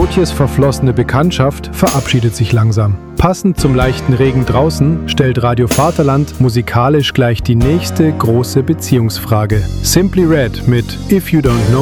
Gautiers verflossene Bekanntschaft verabschiedet sich langsam. Passend zum leichten Regen draußen stellt Radio Vaterland musikalisch gleich die nächste große Beziehungsfrage. Simply Red mit If You Don't Know